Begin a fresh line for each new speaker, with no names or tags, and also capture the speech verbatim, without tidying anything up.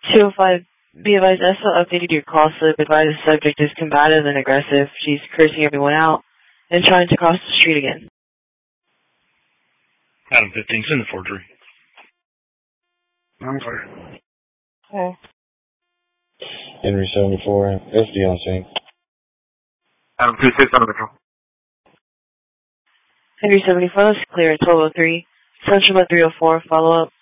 two oh five, be advised, S L updated your call slip. Advised the subject is combative and aggressive. She's cursing everyone out and trying to cross the street again.
Adam fifteen, send the forgery.
I'm sorry.
Okay.
Henry seventy-four, S D on scene.
Adam two six under control.
Henry seventy-four, let's clear at twelve oh three. Central at three oh four, follow up.